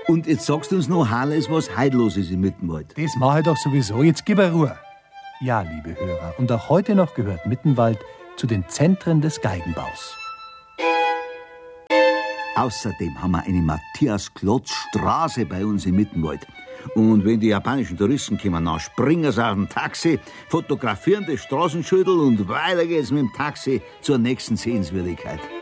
Und jetzt sagst du uns noch alles, was heute los ist im Mittenwald. Das mache ich doch sowieso. Jetzt gib er Ruhe. Ja, liebe Hörer, und auch heute noch gehört Mittenwald zu den Zentren des Geigenbaus. Außerdem haben wir eine Matthias-Klotz-Straße bei uns im Mittenwald. Und wenn die japanischen Touristen kommen, dann springen sie aus dem Taxi, fotografieren das Straßenschildl und weiter geht's mit dem Taxi zur nächsten Sehenswürdigkeit.